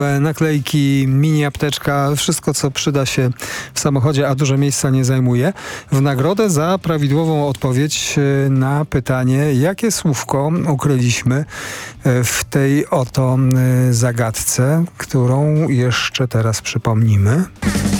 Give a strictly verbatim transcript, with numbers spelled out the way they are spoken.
Naklejki, mini apteczka, wszystko co przyda się w samochodzie, a dużo miejsca nie zajmuje. W nagrodę za prawidłową odpowiedź na pytanie, jakie słówko ukryliśmy w tej oto zagadce, którą jeszcze teraz przypomnimy.